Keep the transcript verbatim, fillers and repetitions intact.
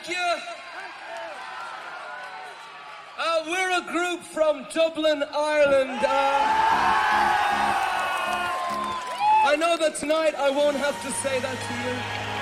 Thank you. Uh, we're a group from Dublin, Ireland. Uh, I know that tonight I won't have to say that to you.